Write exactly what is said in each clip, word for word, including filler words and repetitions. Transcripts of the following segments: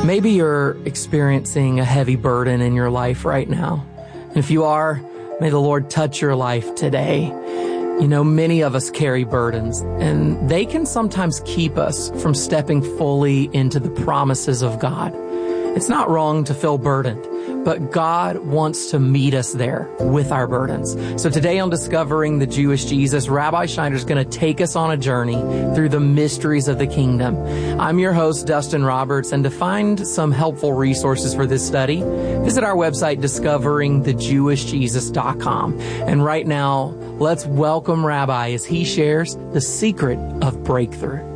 Maybe you're experiencing a heavy burden in your life right now. And if you are, may the Lord touch your life today. You know, many of us carry burdens, and they can sometimes keep us from stepping fully into the promises of God. It's not wrong to feel burdened, but God wants to meet us there with our burdens. So today on Discovering the Jewish Jesus, Rabbi Schneider is going to take us on a journey through the mysteries of the kingdom. I'm your host, Dustin Roberts, and to find some helpful resources for this study, visit our website, discovering the jewish jesus dot com. And right now, let's welcome Rabbi as he shares the secret of breakthrough.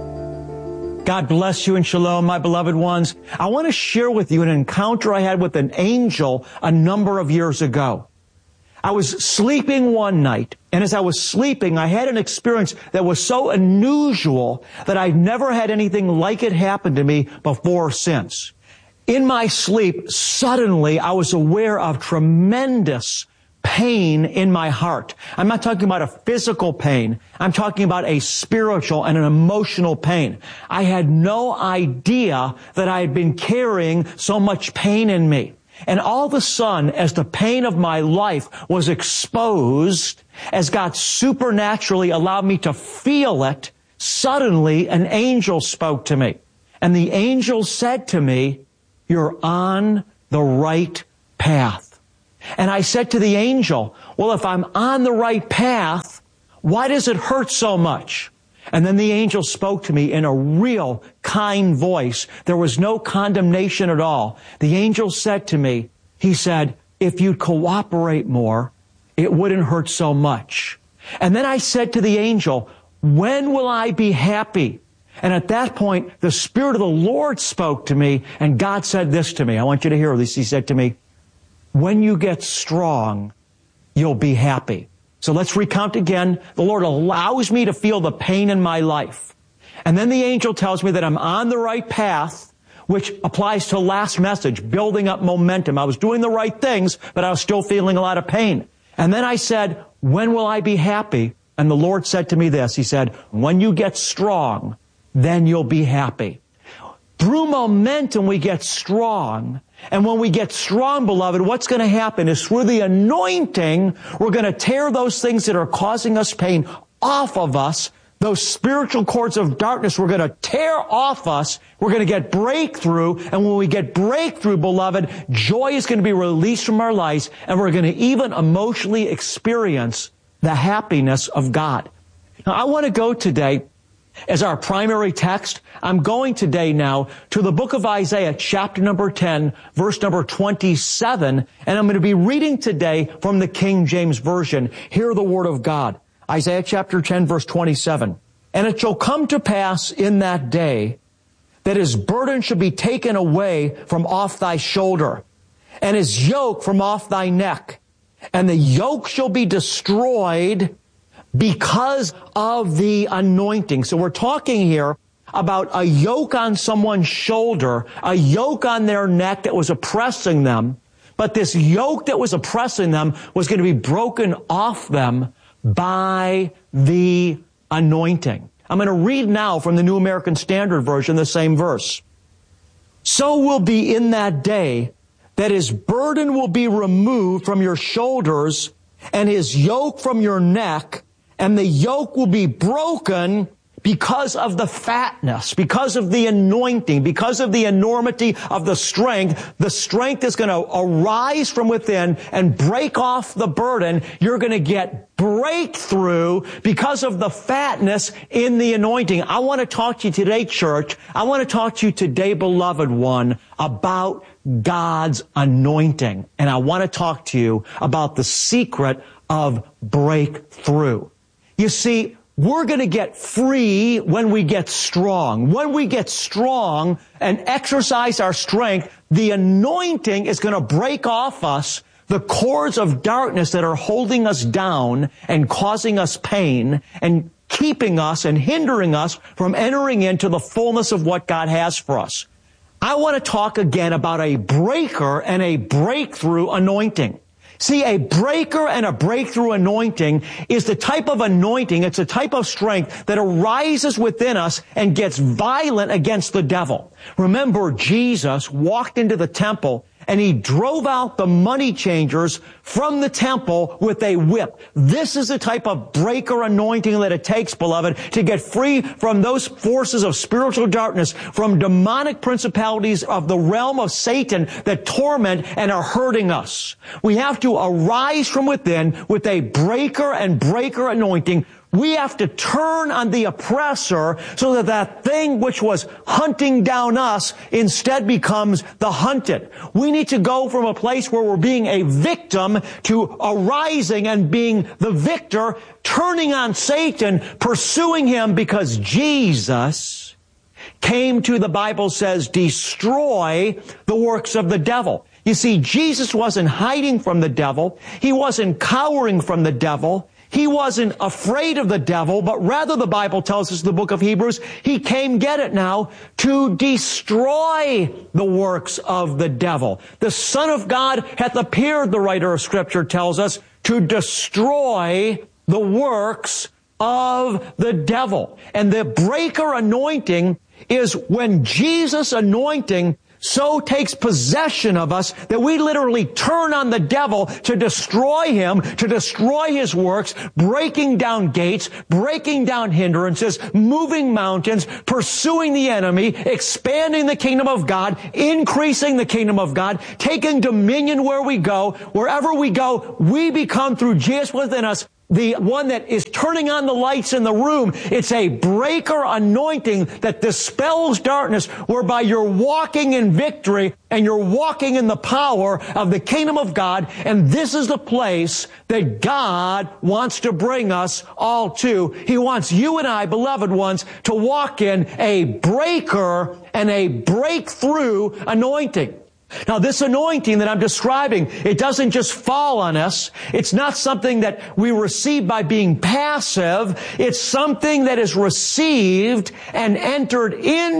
God bless you and shalom, my beloved ones. I want to share with you an encounter I had with an angel a number of years ago. I was sleeping one night, and as I was sleeping, I had an experience that was so unusual that I'd never had anything like it happen to me before or since. In my sleep, suddenly I was aware of tremendous pain in my heart. I'm not talking about a physical pain. I'm talking about a spiritual and an emotional pain. I had no idea that I had been carrying so much pain in me. And all of a sudden, as the pain of my life was exposed, as God supernaturally allowed me to feel it, suddenly an angel spoke to me. And the angel said to me, "You're on the right path." And I said to the angel, well, if I'm on the right path, why does it hurt so much? And then the angel spoke to me in a real kind voice. There was no condemnation at all. The angel said to me, he said, if you'd cooperate more, it wouldn't hurt so much. And then I said to the angel, when will I be happy? And at that point, the Spirit of the Lord spoke to me, and God said this to me. I want you to hear this. He said to me, when you get strong, you'll be happy. So let's recount again. The Lord allows me to feel the pain in my life. And then the angel tells me that I'm on the right path, which applies to last message, building up momentum. I was doing the right things, but I was still feeling a lot of pain. And then I said, when will I be happy? And the Lord said to me this. He said, when you get strong, then you'll be happy. Through momentum, we get strong. And when we get strong, beloved, what's going to happen is through the anointing, we're going to tear those things that are causing us pain off of us. Those spiritual cords of darkness, we're going to tear off us. We're going to get breakthrough. And when we get breakthrough, beloved, joy is going to be released from our lives. And we're going to even emotionally experience the happiness of God. Now, I want to go today as our primary text. I'm going today now to the book of Isaiah, chapter number ten, verse number twenty-seven, and I'm going to be reading today from the King James Version. Hear the word of God. Isaiah chapter ten, verse twenty-seven. And it shall come to pass in that day that his burden shall be taken away from off thy shoulder, and his yoke from off thy neck, and the yoke shall be destroyed because of the anointing. So we're talking here about a yoke on someone's shoulder, a yoke on their neck that was oppressing them. But this yoke that was oppressing them was going to be broken off them by the anointing. I'm going to read now from the New American Standard Version, the same verse. So will be in that day that his burden will be removed from your shoulders and his yoke from your neck, and the yoke will be broken because of the fatness, because of the anointing, because of the enormity of the strength. The strength is going to arise from within and break off the burden. You're going to get breakthrough because of the fatness in the anointing. I want to talk to you today, church. I want to talk to you today, beloved one, about God's anointing. And I want to talk to you about the secret of breakthrough. You see, we're going to get free when we get strong. When we get strong and exercise our strength, the anointing is going to break off us the cords of darkness that are holding us down and causing us pain and keeping us and hindering us from entering into the fullness of what God has for us. I want to talk again about a breaker and a breakthrough anointing. See, a breaker and a breakthrough anointing is the type of anointing, it's a type of strength that arises within us and gets violent against the devil. Remember, Jesus walked into the temple and he drove out the money changers from the temple with a whip. This is the type of breaker anointing that it takes, beloved, to get free from those forces of spiritual darkness, from demonic principalities of the realm of Satan that torment and are hurting us. We have to arise from within with a breaker and breaker anointing. We have to turn on the oppressor so that that thing which was hunting down us instead becomes the hunted. We need to go from a place where we're being a victim to arising and being the victor, turning on Satan, pursuing him, because Jesus came to, the Bible says, destroy the works of the devil. You see, Jesus wasn't hiding from the devil. He wasn't cowering from the devil. He wasn't afraid of the devil, but rather the Bible tells us in the book of Hebrews, he came, get it now, to destroy the works of the devil. The Son of God hath appeared, the writer of Scripture tells us, to destroy the works of the devil. And the breaker anointing is when Jesus' anointing so takes possession of us that we literally turn on the devil to destroy him, to destroy his works, breaking down gates, breaking down hindrances, moving mountains, pursuing the enemy, expanding the kingdom of God, increasing the kingdom of God, taking dominion where we go. Wherever we go, we become, through Jesus within us, the one that is turning on the lights in the room. It's a breaker anointing that dispels darkness, whereby you're walking in victory and you're walking in the power of the kingdom of God. And this is the place that God wants to bring us all to. He wants you and I, beloved ones, to walk in a breaker and a breakthrough anointing. Now, this anointing that I'm describing, it doesn't just fall on us. It's not something that we receive by being passive. It's something that is received and entered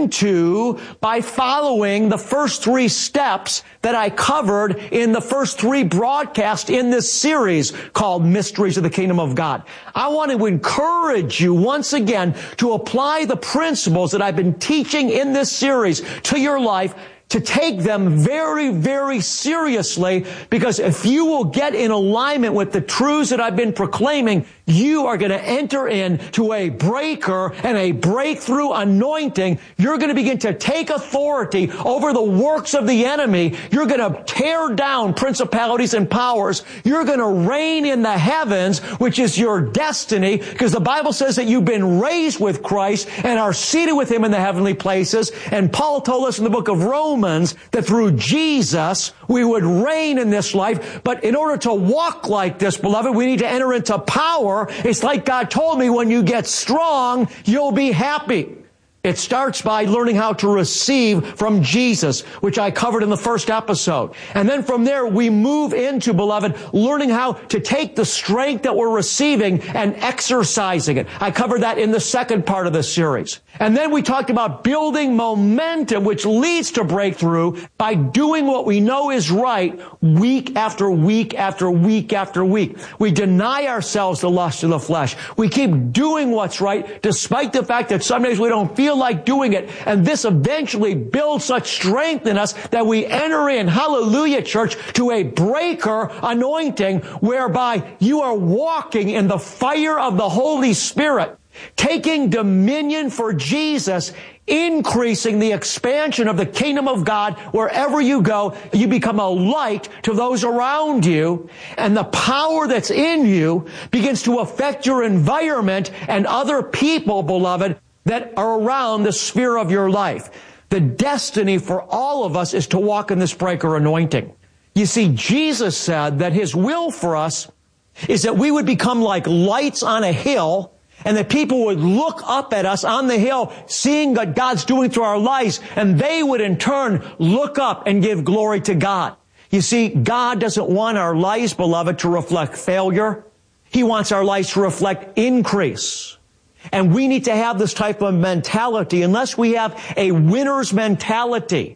into by following the first three steps that I covered in the first three broadcasts in this series called Mysteries of the Kingdom of God. I want to encourage you once again to apply the principles that I've been teaching in this series to your life, to take them very, very seriously, because if you will get in alignment with the truths that I've been proclaiming, you are going to enter into a breaker and a breakthrough anointing. You're going to begin to take authority over the works of the enemy. You're going to tear down principalities and powers. You're going to reign in the heavens, which is your destiny, because the Bible says that you've been raised with Christ and are seated with him in the heavenly places. And Paul told us in the book of Romans that through Jesus we would reign in this life. But in order to walk like this, beloved, we need to enter into power. It's like God told me, when you get strong, you'll be happy. It starts by learning how to receive from Jesus, which I covered in the first episode. And then from there, we move into, beloved, learning how to take the strength that we're receiving and exercising it. I covered that in the second part of this series. And then we talked about building momentum, which leads to breakthrough by doing what we know is right week after week after week after week. We deny ourselves the lust of the flesh. We keep doing what's right, despite the fact that some days we don't feel like doing it. And this eventually builds such strength in us that we enter in, hallelujah, church, to a breaker anointing, whereby you are walking in the fire of the Holy Spirit, taking dominion for Jesus, increasing the expansion of the kingdom of God. Wherever you go, you become a light to those around you, and the power that's in you begins to affect your environment and other people, beloved, that are around the sphere of your life. The destiny for all of us is to walk in this breaker anointing. You see, Jesus said that his will for us is that we would become like lights on a hill, and that people would look up at us on the hill, seeing what God's doing through our lives, and they would in turn look up and give glory to God. You see, God doesn't want our lives, beloved, to reflect failure. He wants our lives to reflect increase. And we need to have this type of mentality. Unless we have a winner's mentality,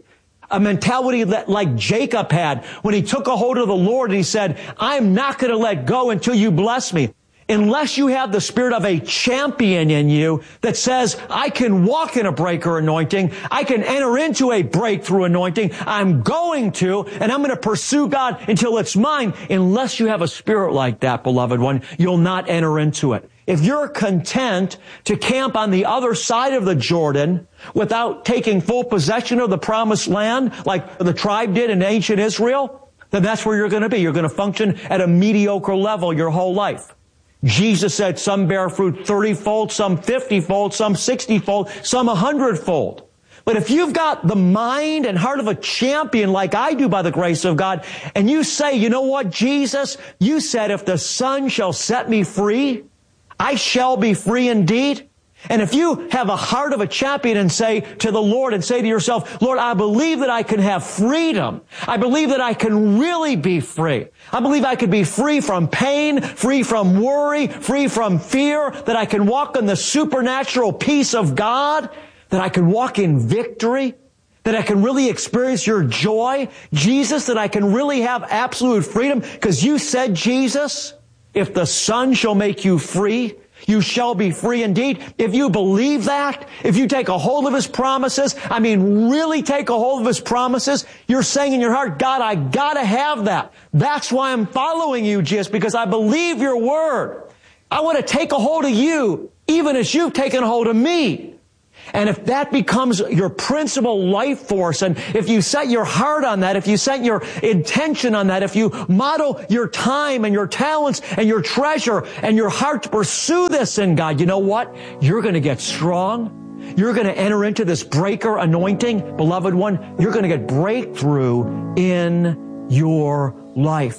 A mentality that like Jacob had when he took a hold of the Lord and he said, I'm not going to let go until you bless me. Unless you have the spirit of a champion in you that says, I can walk in a breaker anointing, I can enter into a breakthrough anointing, I'm going to, and I'm going to pursue God until it's mine. Unless you have a spirit like that, beloved one, you'll not enter into it. If you're content to camp on the other side of the Jordan without taking full possession of the promised land like the tribe did in ancient Israel, then that's where you're going to be. You're going to function at a mediocre level your whole life. Jesus said some bear fruit thirty-fold, some fifty-fold, some sixty-fold, some one hundred-fold. But if you've got the mind and heart of a champion like I do by the grace of God, and you say, you know what, Jesus, you said if the Son shall set me free, I shall be free indeed. And if you have a heart of a champion and say to the Lord and say to yourself, Lord, I believe that I can have freedom. I believe that I can really be free. I believe I could be free from pain, free from worry, free from fear, that I can walk in the supernatural peace of God, that I can walk in victory, that I can really experience your joy, Jesus, that I can really have absolute freedom. Because you said, Jesus, if the Son shall make you free, you shall be free indeed. If you believe that, if you take a hold of His promises, I mean really take a hold of His promises, you're saying in your heart, God, I gotta have that. That's why I'm following you, Jesus, because I believe your word. I want to take a hold of you, even as you've taken a hold of me. And if that becomes your principal life force, and if you set your heart on that, if you set your intention on that, if you model your time and your talents and your treasure and your heart to pursue this in God, you know what? You're going to get strong. You're going to enter into this breaker anointing, beloved one. You're going to get breakthrough in your life.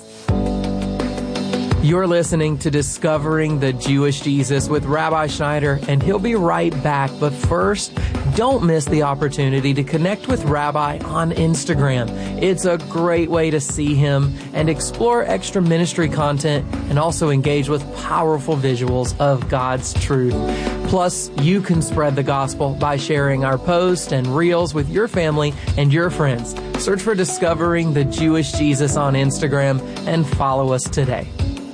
You're listening to Discovering the Jewish Jesus with Rabbi Schneider, and he'll be right back. But first, don't miss the opportunity to connect with Rabbi on Instagram. It's a great way to see him and explore extra ministry content and also engage with powerful visuals of God's truth. Plus, you can spread the gospel by sharing our posts and reels with your family and your friends. Search for Discovering the Jewish Jesus on Instagram and follow us today.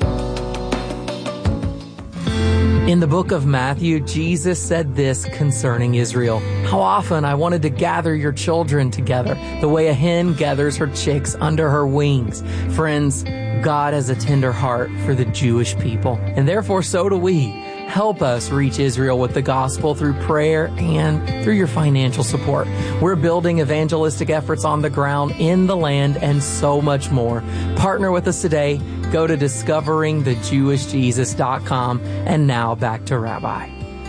In the book of Matthew, Jesus said this concerning Israel. How often I wanted to gather your children together, the way a hen gathers her chicks under her wings. Friends, God has a tender heart for the Jewish people, and therefore so do we. Help us reach Israel with the gospel through prayer and through your financial support. We're building evangelistic efforts on the ground, in the land, and so much more. Partner with us today. Go to discovering the jewish jesus dot com. And now back to Rabbi.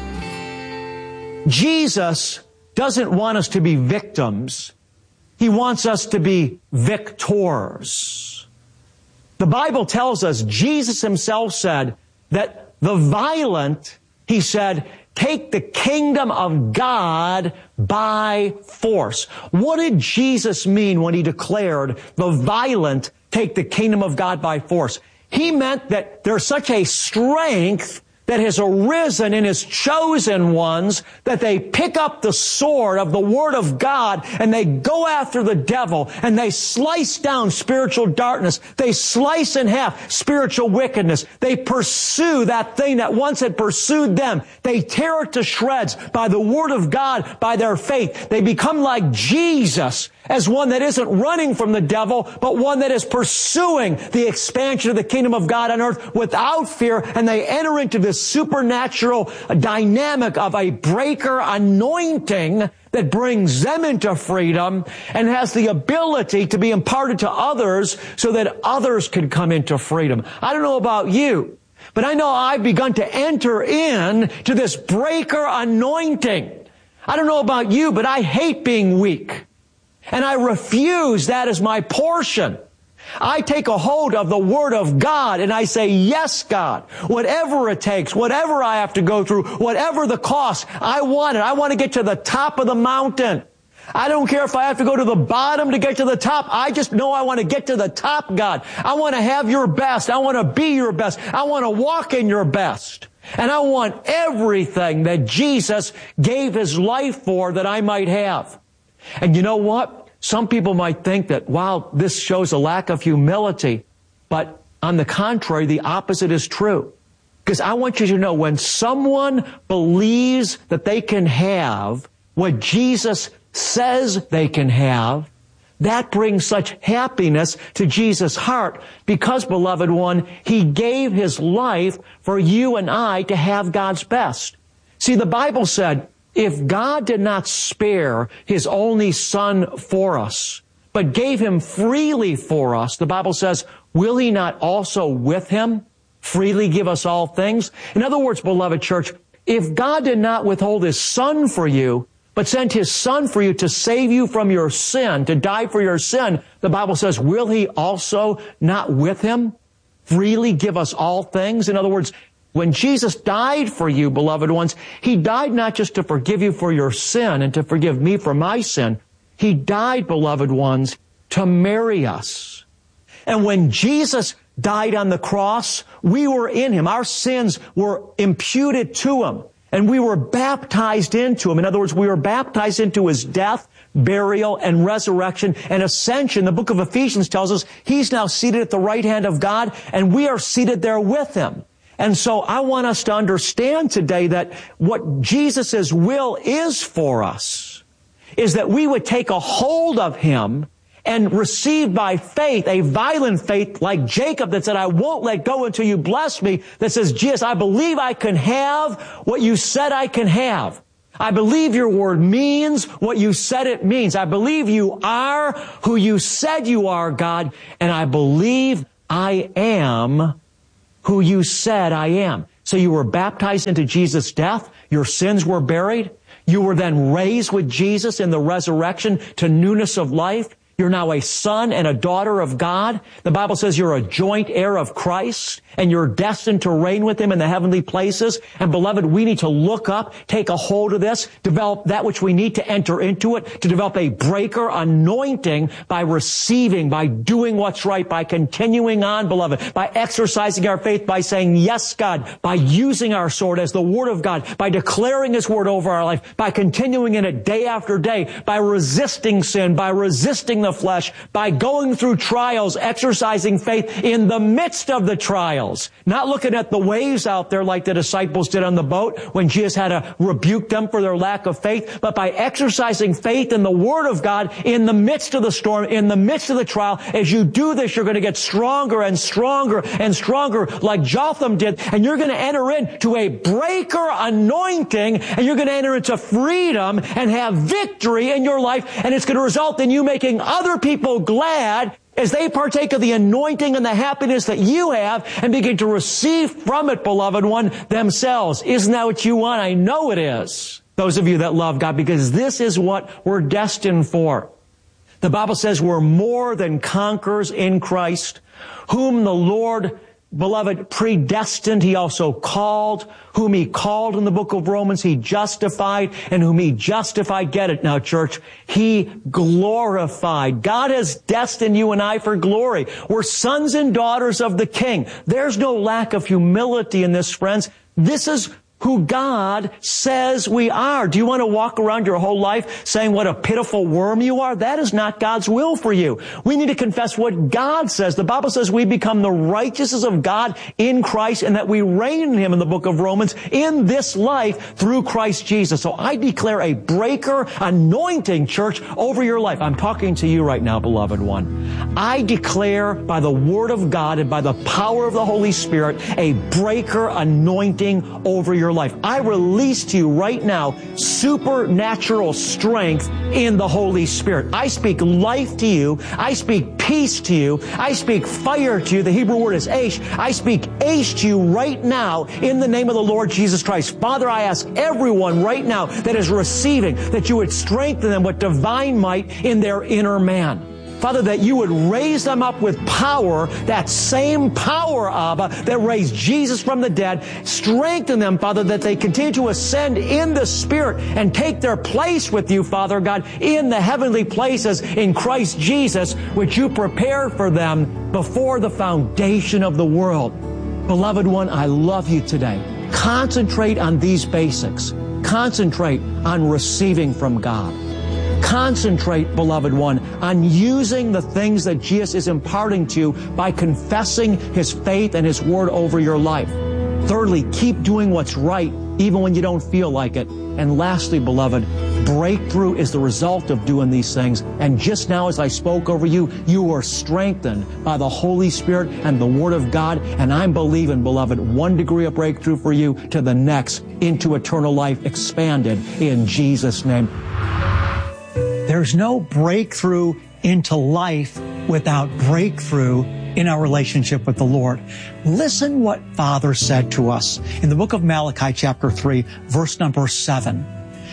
Jesus doesn't want us to be victims. He wants us to be victors. The Bible tells us, Jesus himself said that the violent, he said, take the kingdom of God by force. What did Jesus mean when he declared the violent take the kingdom of God by force? He meant that there's such a strength that has arisen in His chosen ones that they pick up the sword of the Word of God and they go after the devil and they slice down spiritual darkness. They slice in half spiritual wickedness. They pursue that thing that once had pursued them. They tear it to shreds by the Word of God, by their faith. They become like Jesus, as one that isn't running from the devil, but one that is pursuing the expansion of the kingdom of God on earth without fear, and they enter into this supernatural dynamic of a breaker anointing that brings them into freedom and has the ability to be imparted to others so that others can come into freedom. I don't know about you, but I know I've begun to enter in to this breaker anointing. I don't know about you, but I hate being weak. And I refuse that as my portion. I take a hold of the Word of God and I say, yes, God, whatever it takes, whatever I have to go through, whatever the cost, I want it. I want to get to the top of the mountain. I don't care if I have to go to the bottom to get to the top. I just know I want to get to the top, God. I want to have your best. I want to be your best. I want to walk in your best. And I want everything that Jesus gave His life for that I might have. And you know what? some people might think that, wow, this shows a lack of humility. But on the contrary, the opposite is true. Because I want you to know, when someone believes that they can have what Jesus says they can have, that brings such happiness to Jesus' heart because, beloved one, He gave His life for you and I to have God's best. See, the Bible said, if God did not spare His only Son for us, but gave Him freely for us, the Bible says, will He not also with Him freely give us all things? In other words, beloved church, if God did not withhold His Son for you, but sent His Son for you to save you from your sin, to die for your sin, the Bible says, will He also not with Him freely give us all things? In other words, when Jesus died for you, beloved ones, He died not just to forgive you for your sin and to forgive me for my sin. He died, beloved ones, to marry us. And when Jesus died on the cross, we were in Him. Our sins were imputed to Him. And we were baptized into Him. In other words, we were baptized into His death, burial, and resurrection and ascension. The book of Ephesians tells us He's now seated at the right hand of God, and we are seated there with Him. And so I want us to understand today that what Jesus' will is for us is that we would take a hold of Him and receive by faith, a violent faith like Jacob that said, I won't let go until you bless me, that says, Jesus, I believe I can have what you said I can have. I believe your word means what you said it means. I believe you are who you said you are, God, and I believe I am who you said I am. So you were baptized into Jesus' death. Your sins were buried. You were then raised with Jesus in the resurrection to newness of life. You're now a son and a daughter of God. The Bible says you're a joint heir of Christ, and you're destined to reign with Him in the heavenly places. And beloved, we need to look up, take a hold of this, develop that which we need to enter into it, to develop a breaker anointing by receiving, by doing what's right, by continuing on, beloved, by exercising our faith, by saying, yes, God, by using our sword as the Word of God, by declaring His Word over our life, by continuing in it day after day, by resisting sin, by resisting the flesh, by going through trials, exercising faith in the midst of the trials. Not looking at the waves out there like the disciples did on the boat when Jesus had to rebuke them for their lack of faith, but by exercising faith in the Word of God in the midst of the storm, in the midst of the trial. As you do this, you're going to get stronger and stronger and stronger like Jotham did, and you're going to enter into a breaker anointing, and you're going to enter into freedom and have victory in your life, and it's going to result in you making other people glad as they partake of the anointing and the happiness that you have and begin to receive from it, beloved one, themselves. Isn't that what you want? I know it is. Those of you that love God, because this is what we're destined for. The Bible says we're more than conquerors in Christ, whom the Lord, beloved, predestined, He also called. Whom He called in the book of Romans, He justified. And whom He justified, get it now, church, He glorified. God has destined you and I for glory. We're sons and daughters of the King. There's no lack of humility in this, friends. This is who God says we are. Do you want to walk around your whole life saying what a pitiful worm you are? That is not God's will for you. We need to confess what God says. The Bible says we become the righteousness of God in Christ, and that we reign in Him in the book of Romans in this life through Christ Jesus. So I declare a breaker anointing, church, over your life. I'm talking to you right now, beloved one. I declare by the Word of God and by the power of the Holy Spirit a breaker anointing over your life. life. I release to you right now supernatural strength in the Holy Spirit. I speak life to you. I speak peace to you. I speak fire to you. The Hebrew word is ash. I speak ash to you right now in the name of the Lord Jesus Christ. Father, I ask everyone right now that is receiving that you would strengthen them with divine might in their inner man. Father, that you would raise them up with power, that same power, Abba, that raised Jesus from the dead. Strengthen them, Father, that they continue to ascend in the Spirit and take their place with you, Father God, in the heavenly places in Christ Jesus, which you prepared for them before the foundation of the world. Beloved one, I love you today. Concentrate on these basics. Concentrate on receiving from God. Concentrate, beloved one, on using the things that Jesus is imparting to you by confessing His faith and His word over your life. Thirdly, keep doing what's right even when you don't feel like it. And lastly, beloved, breakthrough is the result of doing these things. And just now as I spoke over you, you are strengthened by the Holy Spirit and the Word of God. And I'm believing, beloved, one degree of breakthrough for you to the next into eternal life expanded in Jesus' name. There's no breakthrough into life without breakthrough in our relationship with the Lord. Listen what Father said to us in the book of Malachi chapter three, verse number seven.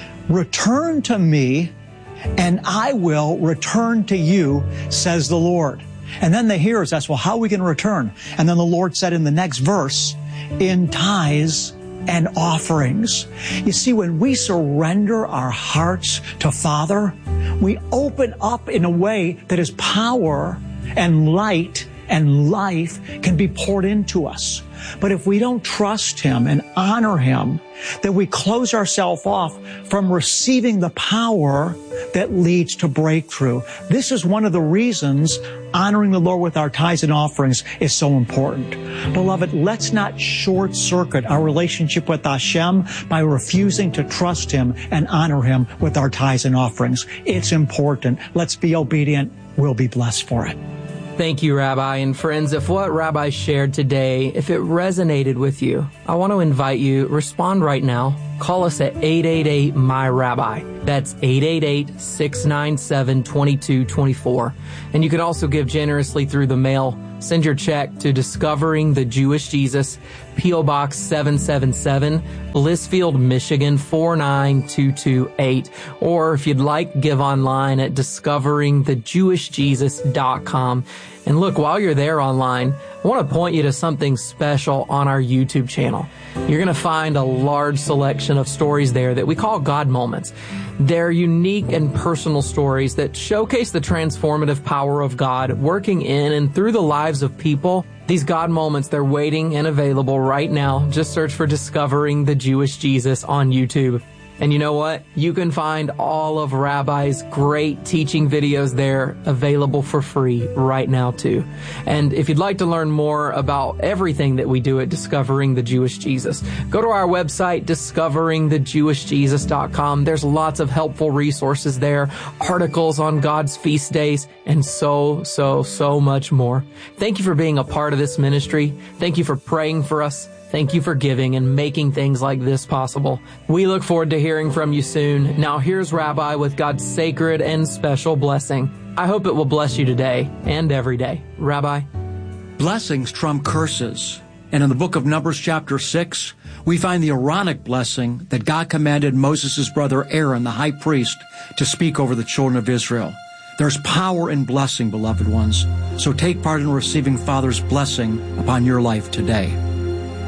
Return to me, and I will return to you, says the Lord. And then the hearers asked, well, how are we going to return? And then the Lord said in the next verse, in tithes and offerings. You see, when we surrender our hearts to Father, we open up in a way that His power and light and life can be poured into us. But if we don't trust Him and honor Him, then we close ourselves off from receiving the power that leads to breakthrough. This is one of the reasons honoring the Lord with our tithes and offerings is so important. Beloved, let's not short circuit our relationship with Hashem by refusing to trust Him and honor Him with our tithes and offerings. It's important. Let's be obedient. We'll be blessed for it. Thank you, Rabbi. And friends, if what Rabbi shared today, if it resonated with you, I want to invite you, respond right now. Call us at eight eight eight, M Y Rabbi. That's eight eight eight, six nine seven, two two two four. And you can also give generously through the mail. Send your check to Discovering the Jewish Jesus, P O Box seven seven seven, Blissfield, Michigan four nine two two eight. Or if you'd like, give online at discovering the jewish jesus dot com. And look, while you're there online, I want to point you to something special on our YouTube channel. You're going to find a large selection of stories there that we call God Moments. They're unique and personal stories that showcase the transformative power of God working in and through the lives of people. These God Moments, they're waiting and available right now. Just search for Discovering the Jewish Jesus on YouTube. And you know what? You can find all of Rabbi's great teaching videos there available for free right now too. And if you'd like to learn more about everything that we do at Discovering the Jewish Jesus, go to our website, discovering the jewish jesus dot com. There's lots of helpful resources there, articles on God's feast days, and so, so, so much more. Thank you for being a part of this ministry. Thank you for praying for us. Thank you for giving and making things like this possible. We look forward to hearing from you soon. Now here's Rabbi with God's sacred and special blessing. I hope it will bless you today and every day. Rabbi? Blessings trump curses. And in the book of Numbers chapter six, we find the Aaronic blessing that God commanded Moses' brother Aaron, the high priest, to speak over the children of Israel. There's power in blessing, beloved ones. So take part in receiving Father's blessing upon your life today.